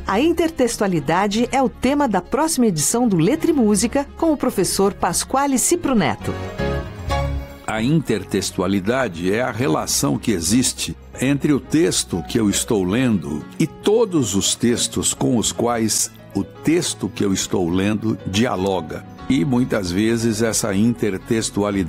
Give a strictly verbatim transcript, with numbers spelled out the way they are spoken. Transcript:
A intertextualidade é o tema da próxima edição do Letra e Música, com o professor Pasquale Cipro Neto. A intertextualidade é a relação que existe entre o texto que eu estou lendo e todos os textos com os quais o texto que eu estou lendo dialoga. E muitas vezes essa intertextualidade